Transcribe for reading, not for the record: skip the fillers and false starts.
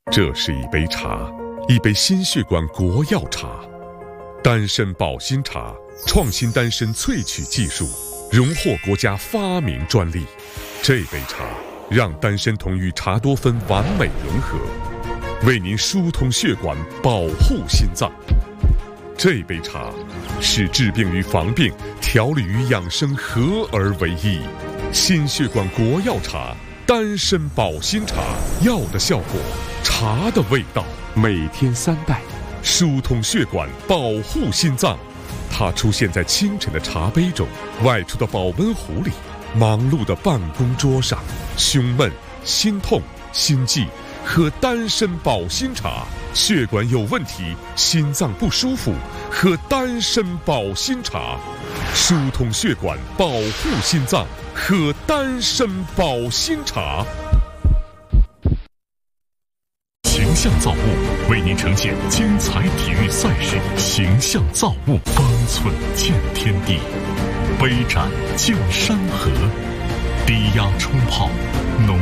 这是一杯茶，一杯心血管国药茶，丹参保心茶，创新丹参萃取技术，荣获国家发明专利。这杯茶让丹参酮与茶多酚完美融合，为您疏通血管，保护心脏。这杯茶是治病与防病、调理与养生合而为一。心血管国药茶，丹参保心茶，药的效果，茶的味道。每天3袋，疏通血管，保护心脏。它出现在清晨的茶杯中，外出的保温壶里，忙碌的办公桌上。胸闷、心痛、心悸，喝丹参保心茶；血管有问题，心脏不舒服，喝丹参保心茶。疏通血管，保护心脏，喝丹参保心茶。 形象造物为您呈现精彩体育赛事，形象造物，方寸见天地，杯盏见山河，低压冲泡，浓